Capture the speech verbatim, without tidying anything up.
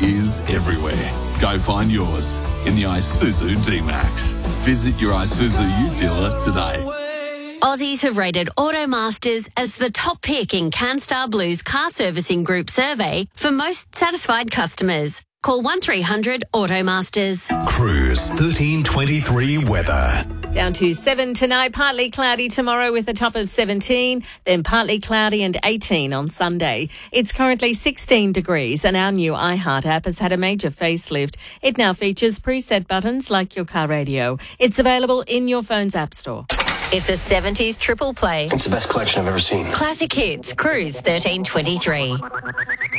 is everywhere. Go find yours in the Isuzu D-Max. Visit your Isuzu U dealer today. Aussies have rated Automasters as the top pick in CanStar Blue's car servicing group survey for most satisfied customers. Call one three hundred Automasters. Cruise thirteen twenty-three weather. Down to seven tonight, partly cloudy tomorrow with a top of seventeen, then partly cloudy and eighteen on Sunday. It's currently sixteen degrees and our new iHeart app has had a major facelift. It now features preset buttons like your car radio. It's available in your phone's app store. It's a seventies triple play. It's the best collection I've ever seen. Classic hits, Cruise thirteen twenty-three.